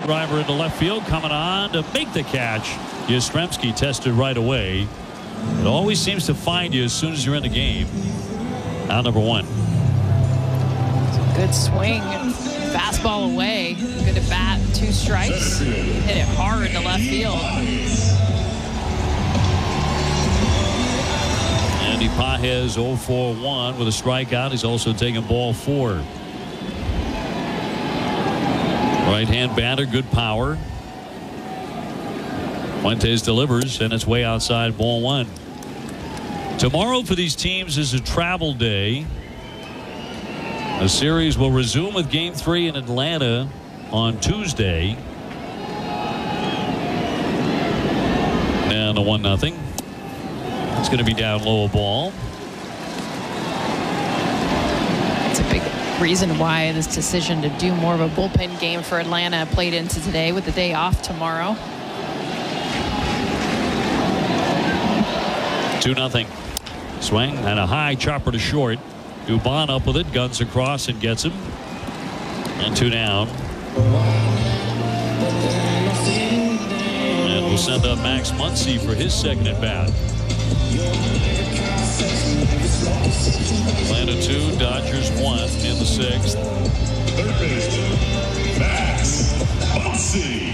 driver into left field, coming on to make the catch. Yastrzemski tested right away. It always seems to find you as soon as you're in the game. Out number one. Good swing. Fastball away. Good at bat. 2 strikes. Hit it hard to left field. Andy Pages 0-for-1 with a strikeout. He's also taken ball 4. Right-hand batter, good power. Fuentes delivers, and it's way outside, ball 1. Tomorrow for these teams is a travel day. The series will resume with Game 3 in Atlanta on Tuesday. And a 1-0. It's going to be down low a ball. It's a big reason why this decision to do more of a bullpen game for Atlanta played into today with the day off tomorrow. 2-0. Swing and a high chopper to short. Dubon up with it, guns across and gets him. And 2 down. And we'll send up Max Muncy for his second at bat. Atlanta 2, Dodgers 1 in the 6th. Third baseman, Max Muncy.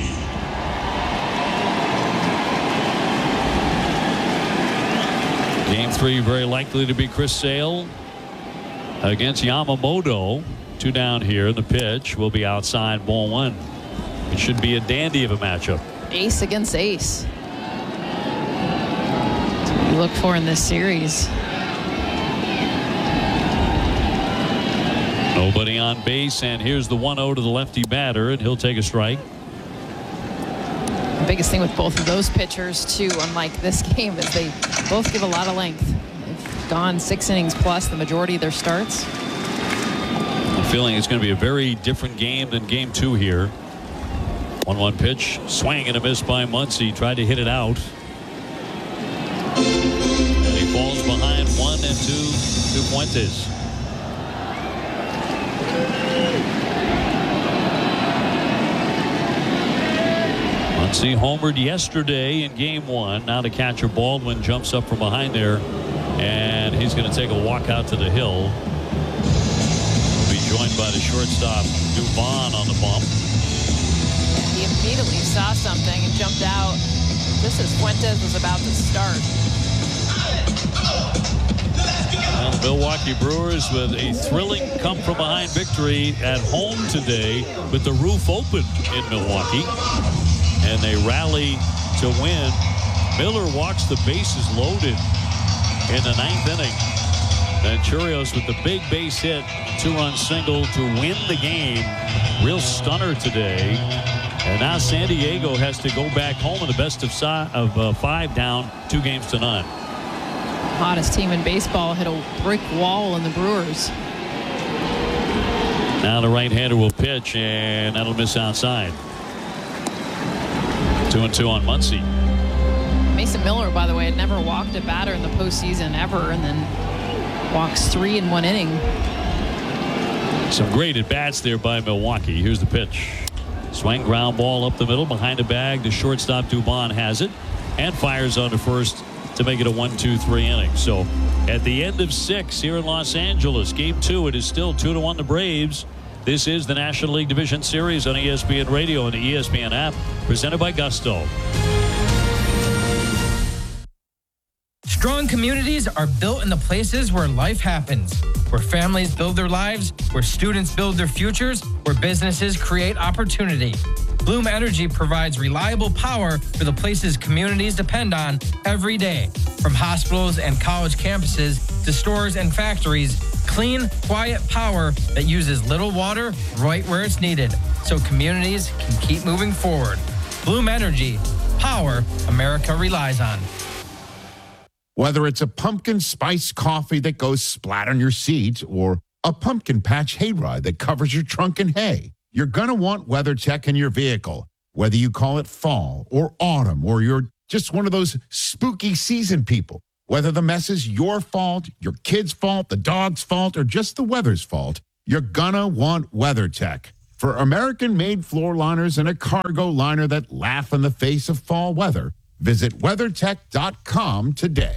Game 3 very likely to be Chris Sale against Yamamoto. 2 down here. The pitch will be outside, ball 1. It should be a dandy of a matchup. Ace against ace. That's what you look for in this series. Nobody on base, and here's the 1-0 to the lefty batter, and he'll take a strike. The biggest thing with both of those pitchers, too, unlike this game, is they both give a lot of length. They've gone 6 innings plus the majority of their starts. I'm feeling it's going to be a very different game than Game 2 here. 1-1 pitch, swing and a miss by Muncy. Tried to hit it out. And he falls behind 1 and 2 to Fuentes. Muncy homered yesterday in Game 1. Now the catcher Baldwin jumps up from behind there, and he's going to take a walk out to the hill. Be joined by the shortstop Dubon on the bump. He immediately saw something and jumped out just as Fuentes was about to start. Well, the Milwaukee Brewers with a thrilling come-from-behind victory at home today with the roof open in Milwaukee. And they rally to win. Miller walks the bases loaded in the 9th inning. And Churios with the big base hit, 2-run single to win the game. Real stunner today. And now San Diego has to go back home in the best of 5 down 2-0. Hottest team in baseball hit a brick wall in the Brewers. Now the right-hander will pitch, and that'll miss outside. 2-2 on Muncy. Mason Miller, by the way, had never walked a batter in the postseason ever, and then walks 3 in 1 inning. Some great at-bats there by Milwaukee. Here's the pitch. Swing, ground ball up the middle, behind the bag. The shortstop Dubon has it and fires on to first to make it a 1-2-3 inning. So at the end of 6 here in Los Angeles, Game 2, it is still 2-1 the Braves. This is the National League Division Series on ESPN Radio and the ESPN app, presented by Gusto. Strong communities are built in the places where life happens, where families build their lives, where students build their futures, where businesses create opportunity. Bloom Energy provides reliable power for the places communities depend on every day. From hospitals and college campuses to stores and factories, clean, quiet power that uses little water right where it's needed, so communities can keep moving forward. Bloom Energy, power America relies on. Whether it's a pumpkin spice coffee that goes splat on your seat or a pumpkin patch hayride that covers your trunk in hay, you're going to want WeatherTech in your vehicle. Whether you call it fall or autumn or you're just one of those spooky season people, whether the mess is your fault, your kid's fault, the dog's fault, or just the weather's fault, you're going to want WeatherTech. For American-made floor liners and a cargo liner that laugh in the face of fall weather, visit WeatherTech.com today.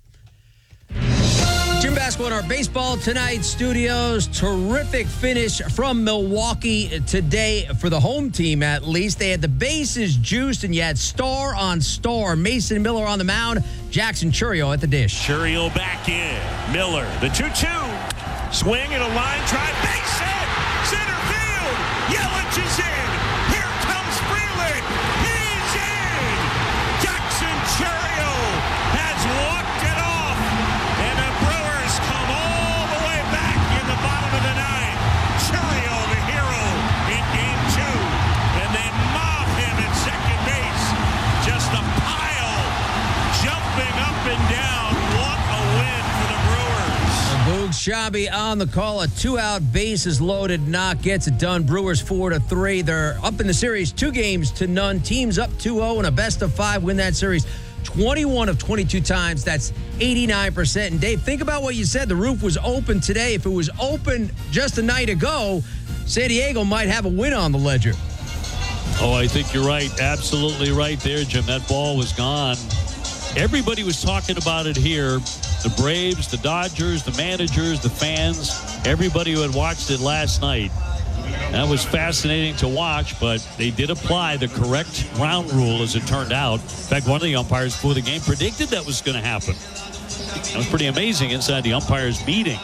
Jim Basco in our Baseball Tonight studios. Terrific finish from Milwaukee today for the home team, at least. They had the bases juiced, and you had star on star. Mason Miller on the mound, Jackson Chourio at the dish. Chourio back in. Miller, the 2-2. Swing and a line drive. Base hit. Center field. Yelich is in. Here comes Freeland. He's in. Jackson Chourio has walked it off. And the Brewers come all the way back in the bottom of the ninth. Chourio, the hero in game 2. And they mob him at second base. Just a pile jumping up and down. What a win for the Brewers. Boog Shabby on the call. A 2-out bases loaded knock gets it done. Brewers 4-3. They're up in the series 2-0. Teams up 2-0 and a best of 5 win that series 21 of 22 times. That's 89%. And Dave, think about what you said. The roof was open today. If it was open just a night ago, San Diego might have a win on the ledger. Oh, I think you're right. Absolutely right there, Jim. That ball was gone. Everybody was talking about it here. The Braves, the Dodgers, the managers, the fans, everybody who had watched it last night. That was fascinating to watch, but they did apply the correct ground rule as it turned out. In fact, one of the umpires before the game predicted that was going to happen. That was pretty amazing inside the umpires' meeting.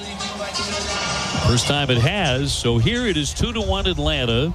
First time it has. So here it is 2-1 Atlanta.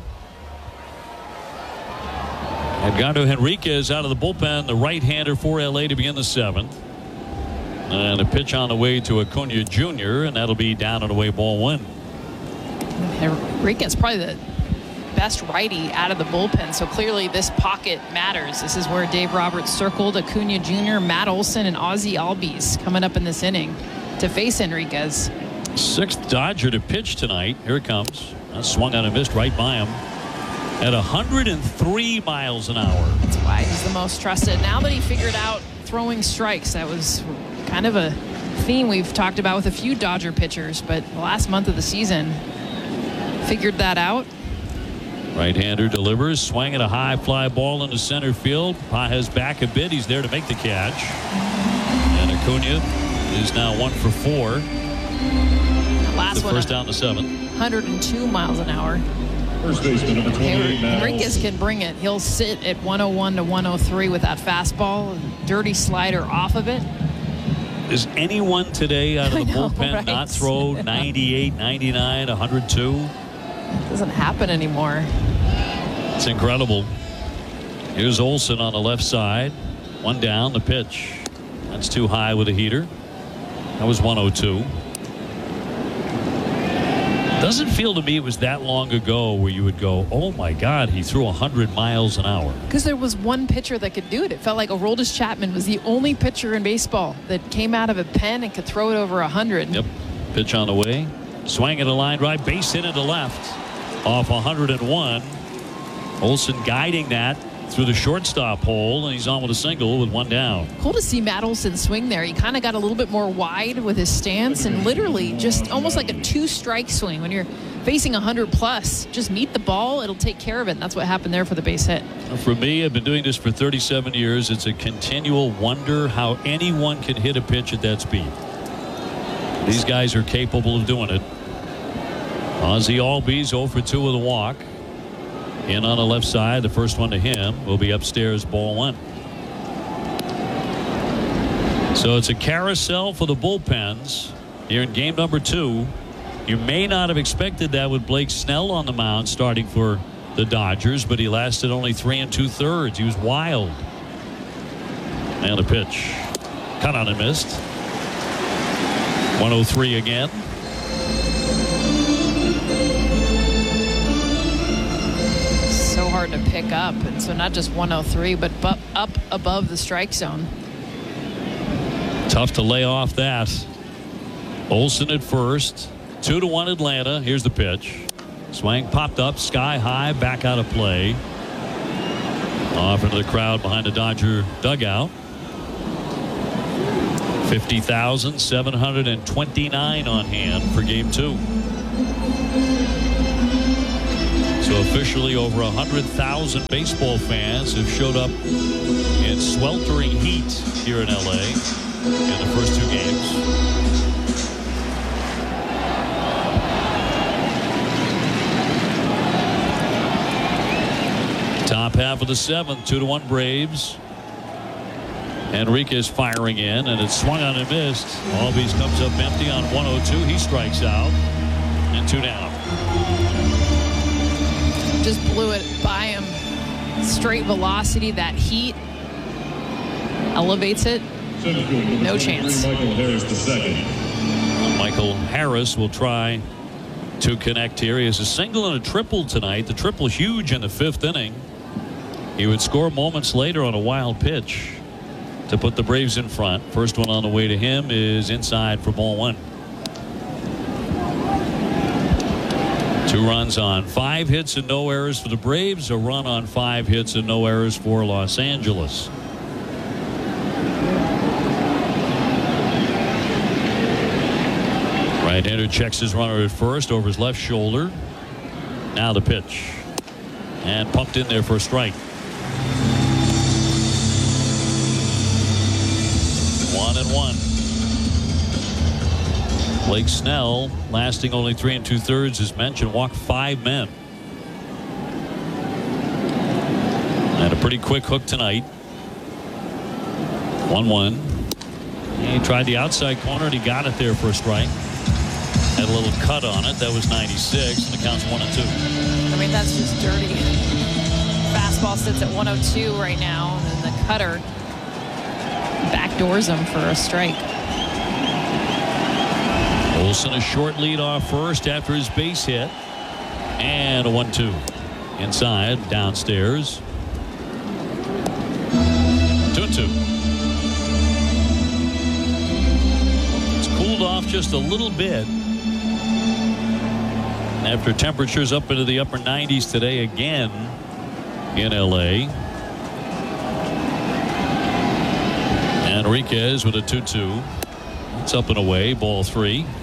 Edgardo Henriquez out of the bullpen, the right-hander for LA to begin the 7th. And a pitch on the way to Acuna Jr., and that'll be down and away, ball 1. Henriquez probably the best righty out of the bullpen, so clearly this pocket matters. This is where Dave Roberts circled Acuna Jr., Matt Olson, and Ozzie Albies coming up in this inning to face Henriquez. 6th Dodger to pitch tonight. Here it comes. Swung on and missed right by him at 103 miles an hour. That's why he's the most trusted. Now that he figured out throwing strikes, that was kind of a theme we've talked about with a few Dodger pitchers, but the last month of the season figured that out. Right-hander delivers, swinging a high fly ball into center field. Pages back a bit. He's there to make the catch. And Acuna is now 1 for 4. The last one, first down the 7th. 102 miles an hour. First baseman number 28, Matt Henriquez Olson. can bring it. He'll sit at 101 to 103 with that fastball, dirty slider off of it. Is anyone today out of the bullpen right? not throw 98, 99, 102? Doesn't happen anymore. It's incredible. Here's Olson on the left side. 1 down, the pitch. That's too high with a heater. That was 102. Doesn't feel to me it was that long ago where you would go, oh my God, he threw 100 miles an hour. Because there was one pitcher that could do it. It felt like Aroldis Chapman was the only pitcher in baseball that came out of a pen and could throw it over 100. Yep. Pitch on the way. Swinging a line right, base hit into left. Off 101. Olson guiding that through the shortstop hole, and he's on with a single with 1 down. Cool to see Matt Olson swing there. He kind of got a little bit more wide with his stance and literally just almost like a 2-strike swing. When you're facing 100 plus, just meet the ball, it'll take care of it. And that's what happened there for the base hit. For me, I've been doing this for 37 years. It's a continual wonder how anyone can hit a pitch at that speed. These guys are capable of doing it. Ozzie Albies 0 for 2 with a walk. In on the left side, the first one to him will be upstairs, ball 1. So it's a carousel for the bullpens here in game number 2. You may not have expected that with Blake Snell on the mound starting for the Dodgers, but he lasted only 3 2/3. He was wild. And a pitch. Cut on and missed. 103 again. So hard to pick up, and so not just 103 but up above the strike zone. Tough to lay off that. Olson at first. 2-1 Atlanta. Here's the pitch. Swing popped up sky high, back out of play. Off into the crowd behind the Dodger dugout. 50,729 on hand for game 2. So officially over 100,000 baseball fans have showed up in sweltering heat here in LA in the first two games. Top half of the seventh, 2-1 Braves. Enriquez firing in, and it's swung on and missed. Albies comes up empty on 102. He strikes out, and 2 down. Just blew it by him. Straight velocity, that heat elevates it. No chance. Michael Harris the second. Michael Harris will try to connect here. He has a single and a triple tonight. The triple huge in the fifth inning. He would score moments later on a wild pitch to put the Braves in front. First one on the way to him is inside for ball 1. 2 runs on 5 hits and no errors for the Braves. A run on 5 hits and no errors for Los Angeles. Right-hander checks his runner at first over his left shoulder. Now the pitch. And pumped in there for a strike. 1-1. Blake Snell, lasting only 3 2/3, as mentioned, walked 5 men. And a pretty quick hook tonight. 1-1. He tried the outside corner and he got it there for a strike. Had a little cut on it. That was 96, and the count's 1-2. I mean, that's just dirty. Fastball sits at 102 right now, and the cutter backdoors him for a strike. Olsen a short lead off first after his base hit. And a 1-2. Inside, downstairs. 2-2. It's cooled off just a little bit after temperatures up into the upper 90s today again in LA. Enriquez with a 2-2. It's up and away, ball 3.